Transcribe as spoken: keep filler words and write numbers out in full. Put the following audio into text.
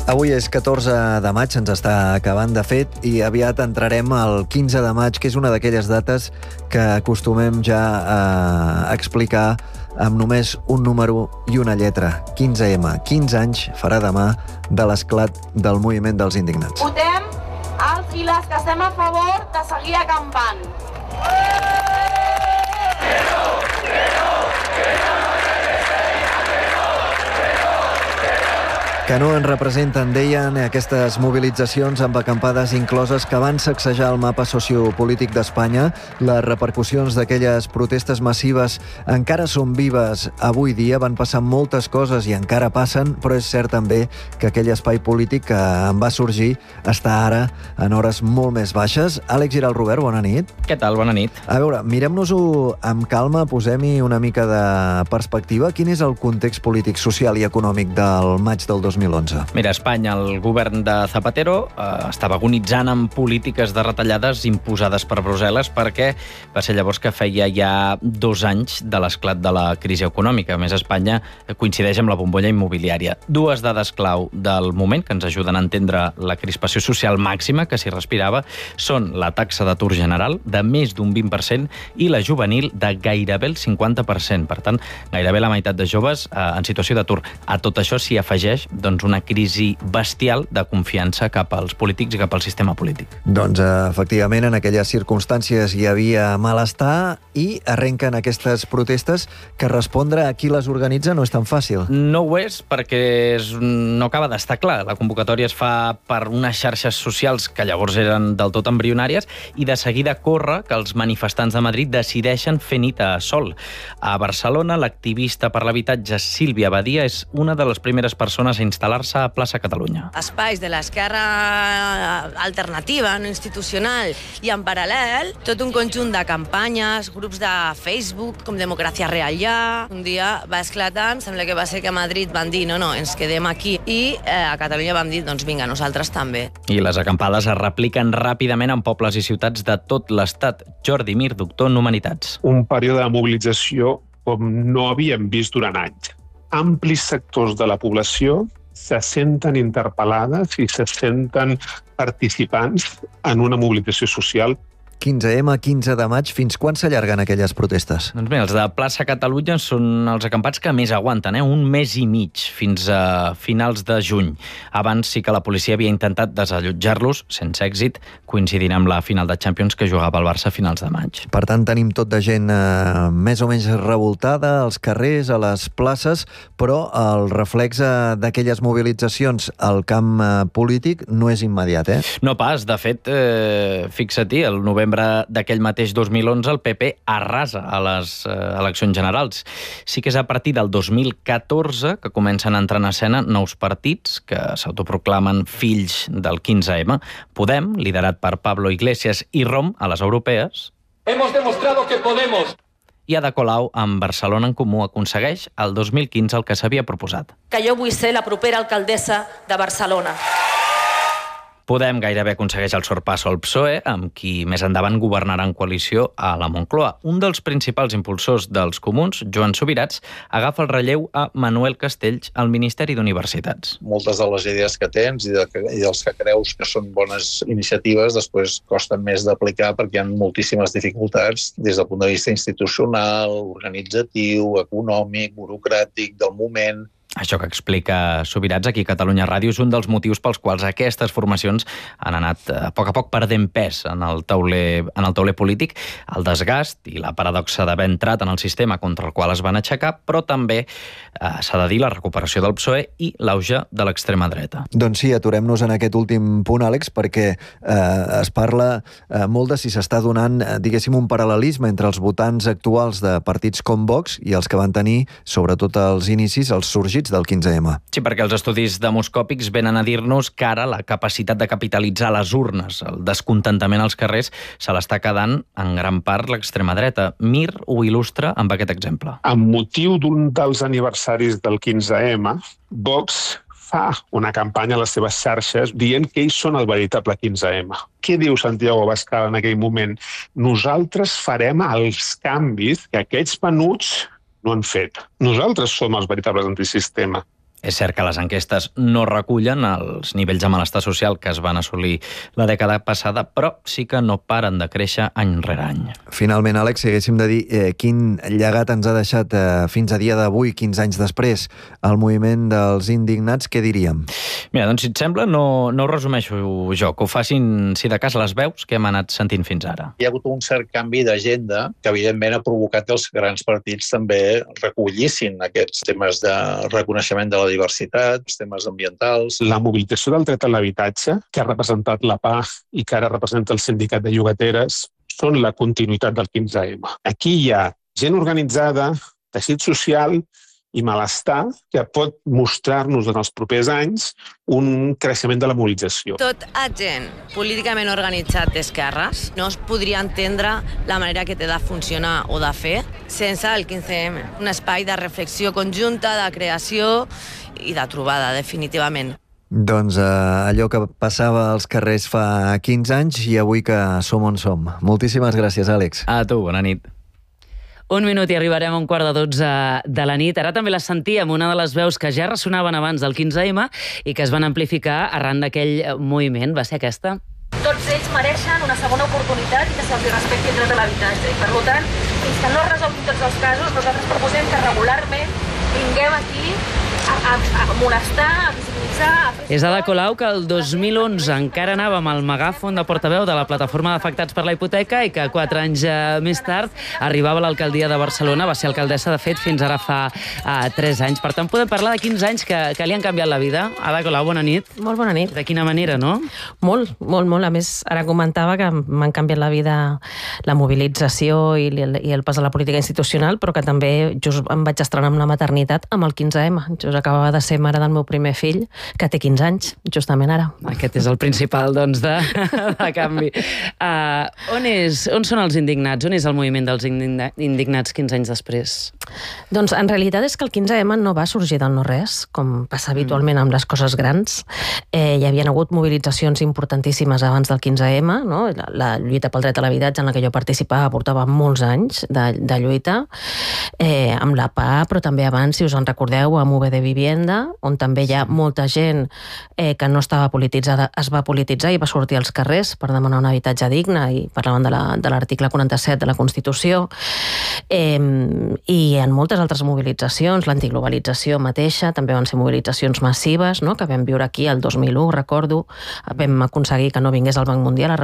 Avui és catorze de maig, ens està acabant de fet, i aviat entrarem al quinze de maig, que és una d'aquelles dates que acostumem ja a explicar amb només un número i una lletra. quinze ema. quinze anys farà demà de l'esclat del moviment dels indignats. Votem els i les que estem a favor de seguir acampant. Que no ens representen, deien, aquestes mobilitzacions amb acampades incloses que van sacsejar el mapa sociopolític d'Espanya. Les repercussions d'aquelles protestes massives encara són vives avui dia, van passar moltes coses i encara passen, però és cert també que aquell espai polític que en va sorgir està ara en hores molt més baixes. Àlex Giral Robert, bona nit. Què tal? Bona nit. A veure, mirem-nos-ho amb calma, posem-hi una mica de perspectiva. Quin és el context polític, social i econòmic del maig del dos mil onze? Mira, a Espanya el govern de Zapatero eh, estava agonitzant amb polítiques de retallades imposades per Brussel·les perquè va ser llavors que feia ja dos anys de l'esclat de la crisi econòmica. A més, Espanya coincideix amb la bombolla immobiliària. Dues dades clau del moment que ens ajuden a entendre la crispació social màxima que s'hi respirava són la taxa d'atur general de més d'un vint per cent i la juvenil de gairebé el cinquanta per cent. Per tant, gairebé la meitat de joves eh, en situació d'atur. A tot això s'hi afegeix doncs, una crisi bestial de confiança cap als polítics i cap al sistema polític. Doncs, efectivament, en aquelles circumstàncies hi havia malestar i arrenquen aquestes protestes que respondre a qui les organitza no és tan fàcil. No ho és perquè és, no acaba d'estar clar. La convocatòria es fa per unes xarxes socials que llavors eren del tot embrionàries i de seguida corre que els manifestants de Madrid decideixen fer nit a Sol. A Barcelona, l'activista per l'habitatge Sílvia Badia és una de les primeres persones a instal·lar-se a Plaça Catalunya. Espais de l'esquerra alternativa, no institucional, i en paral·lel tot un conjunt de campanyes, grups de Facebook, com Democràcia Real Ja. Un dia va esclatant, sembla que va ser que a Madrid van dir no, no, ens quedem aquí, i eh, a Catalunya vam dir, doncs vinga, nosaltres també. I les acampades es repliquen ràpidament en pobles i ciutats de tot l'estat. Jordi Mir, doctor en Humanitats. Un període de mobilització com no havíem vist durant anys. Amplis sectors de la població se senten interpel·lades i se senten participants en una mobilització social. quinze ema, quinze de maig, fins quan s'allarguen aquelles protestes? Doncs bé, els de Plaça Catalunya són els acampats que més aguanten, eh? un mes i mig, fins a finals de juny. Abans sí que la policia havia intentat desallotjar-los, sense èxit, coincidint amb la final de Champions que jugava el Barça a finals de maig. Per tant, tenim tot de gent eh, més o menys revoltada als carrers, a les places, però el reflex eh, d'aquelles mobilitzacions al camp eh, polític no és immediat, eh? No pas, de fet, eh, fixa-t'hi, el novembre d'aquell mateix dos mil onze el P P arrasa a les eh, eleccions generals. Sí que és a partir del dos mil catorze que comencen a entrar en escena nous partits que s'autoproclamen fills del quinze ema. Podem, liderat per Pablo Iglesias, i Rom, a les europees. Hemos demostrado que podemos. I Ada Colau, amb Barcelona en Comú, aconsegueix el dos mil quinze el que s'havia proposat. Que jo vull ser la propera alcaldessa de Barcelona. Podem gairebé aconsegueix el sorpasso al P S O E, amb qui més endavant governarà en coalició a la Moncloa. Un dels principals impulsors dels comuns, Joan Subirats, agafa el relleu a Manuel Castells al Ministeri d'Universitats. Moltes de les idees que tens i, de, i dels que creus que són bones iniciatives després costen més d'aplicar perquè hi ha moltíssimes dificultats des del punt de vista institucional, organitzatiu, econòmic, burocràtic, del moment. Això que explica Subirats aquí a Catalunya Ràdio és un dels motius pels quals aquestes formacions han anat a poc a poc perdent pes en el tauler, en el tauler polític, el desgast i la paradoxa d'haver entrat en el sistema contra el qual es van aixecar, però també eh, s'ha de dir la recuperació del P S O E i l'auge de l'extrema dreta. Doncs sí, aturem-nos en aquest últim punt, Àlex, perquè eh, es parla eh, molt de si s'està donant, eh, diguéssim, un paral·lelisme entre els votants actuals de partits com Vox i els que van tenir, sobretot als inicis, els sorgits del quinze ema. Sí, perquè els estudis demoscòpics venen a dir-nos que ara la capacitat de capitalitzar les urnes, el descontentament als carrers, se l'està quedant en gran part l'extrema dreta. Mir ho il·lustra amb aquest exemple. Amb motiu d'un dels aniversaris del quinze ema, Vox fa una campanya a les seves xarxes dient que ells són el veritable quinze ema. Què diu Santiago Abascal en aquell moment? Nosaltres farem els canvis que aquests menuts no han fet. Nosaltres som els veritables antisistema. És cert que les enquestes no recullen els nivells de malestar social que es van assolir la dècada passada, però sí que no paren de créixer any rere any. Finalment, Àlex, si haguéssim de dir eh, quin llegat ens ha deixat eh, fins a dia d'avui, quinze anys després, el moviment dels indignats, què diríem? Mira, doncs si et sembla, no, no ho resumeixo jo, que ho facin, si de cas, les veus que hem anat sentint fins ara. Hi ha hagut un cert canvi d'agenda que, evidentment, ha provocat que els grans partits també recollissin aquests temes de reconeixement de la diversitat, els temes ambientals. La mobilització del dret a l'habitatge, que ha representat la P A i que ara representa el sindicat de llogateres, són la continuïtat del quinze ema. Aquí hi ha gent organitzada, teixit social i malestar que pot mostrar-nos en els propers anys un creixement de la mobilització. Tot agent políticament organitzat d'esquerres no es podria entendre la manera que té de funcionar o de fer sense el quinze ema. Un espai de reflexió conjunta, de creació i de trobada, definitivament. Doncs eh, allò que passava als carrers fa quinze anys i avui que som on som. Moltíssimes gràcies, Àlex. A tu, bona nit. Un minut i arribarem a un quart de dotze de la nit. Ara també la sentíem, una de les veus que ja ressonaven abans del quinze ema i que es van amplificar arran d'aquell moviment. Va ser aquesta. Tots ells mereixen una segona oportunitat i que se'ls respecti el dret a l'habitatge. I, per tant, fins que no es resolguin tots els casos, nosaltres proposem que regularment vinguem aquí a, a, a molestar, a visibilitzar... A fer... És Ada Colau que el dos mil onze encara anava amb el megàfon de portaveu de la plataforma d'afectats per la hipoteca i que quatre anys més tard arribava a l'alcaldia de Barcelona, va ser alcaldessa, de fet, fins ara fa uh, tres anys. Per tant, podem parlar de quinze anys que, que li han canviat la vida. Ada Colau, bona nit. Molt bona nit. De quina manera, no? Molt, molt, molt. A més, ara comentava que m'han canviat la vida la mobilització i el, i el pas a la política institucional, però que també just em vaig estrenar amb la maternitat amb el quinze ema. Just acabava de ser mare del meu primer fill, que té quinze anys, justament ara. Aquest és el principal, doncs, de, de canvi. Uh, on, és, on són els indignats? On és el moviment dels indigna, indignats quinze anys després? Doncs, en realitat, és que el quinze ema no va sorgir del no-res, com passa habitualment amb les coses grans. Eh, hi havia hagut mobilitzacions importantíssimes abans del quinze ema, no? la, la lluita pel dret a l'habitatge en la que jo participava portava molts anys de, de lluita, eh, amb la P A, però també abans, si us en recordeu, amb U B de Vivienda, on també hi ha molta gent eh, que no estava polititzada, es va polititzar i va sortir als carrers per demanar un habitatge digne, i parlaven de l'article quaranta-set de la Constitució, eh, i en moltes altres mobilitzacions, l'antiglobalització mateixa, també van ser mobilitzacions massives, no?, que vam viure aquí el dos mil u, recordo, vam aconseguir que no vingués al Banc Mundial a